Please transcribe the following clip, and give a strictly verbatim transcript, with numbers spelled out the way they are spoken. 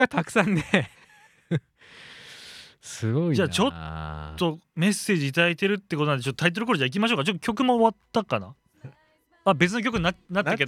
たくさんねすごいな。 じゃあちょっとメッセージいただいてるってことなんで、ちょっとタイトルコールじゃあ行きましょうか。ちょっと曲も終わったかな。あ、別の曲にななったけど